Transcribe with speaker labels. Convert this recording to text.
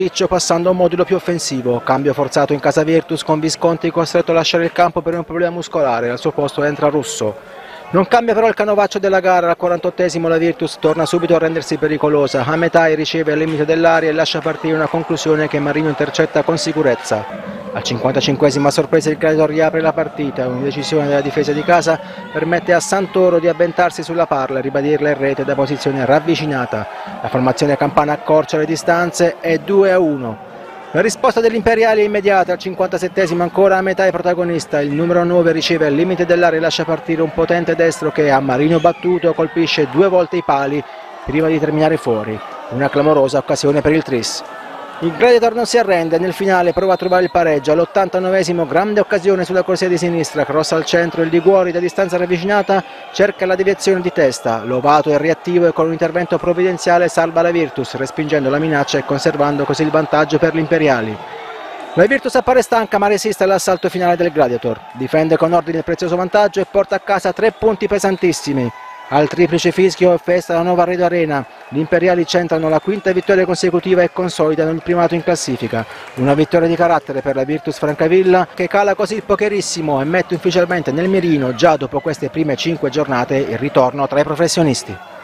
Speaker 1: Riccio passando a un modulo più offensivo, cambio forzato in casa Virtus con Visconti costretto a lasciare il campo per un problema muscolare, al suo posto entra Russo. Non cambia però il canovaccio della gara, al 48esimo la Virtus torna subito a rendersi pericolosa, Hametai riceve al limite dell'area e lascia partire una conclusione che Marino intercetta con sicurezza. Al 55esimo a sorpresa il Gladiator riapre la partita, un'indecisione della difesa di casa permette a Santoro di avventarsi sulla palla e ribadirla in rete da posizione ravvicinata. La formazione campana accorcia le distanze e 2-1. La risposta degli imperiali è immediata, al 57esimo ancora a metà è protagonista, il numero 9 riceve al limite dell'area e lascia partire un potente destro che a Marino battuto colpisce 2 volte i pali prima di terminare fuori, una clamorosa occasione per il Tris. Il Gladiator non si arrende, nel finale prova a trovare il pareggio, all'89esimo grande occasione sulla corsia di sinistra, cross al centro, il Liguori da distanza ravvicinata cerca la deviazione di testa, Lovato è reattivo e con un intervento provvidenziale salva la Virtus, respingendo la minaccia e conservando così il vantaggio per gli imperiali. La Virtus appare stanca ma resiste all'assalto finale del Gladiator, difende con ordine il prezioso vantaggio e porta a casa 3 punti pesantissimi. Al triplice fischio festa la nuova Redo Arena, gli imperiali centrano la quinta vittoria consecutiva e consolidano il primato in classifica. Una vittoria di carattere per la Virtus Francavilla che cala così il pokerissimo e mette ufficialmente nel mirino, già dopo queste prime 5 giornate, il ritorno tra i professionisti.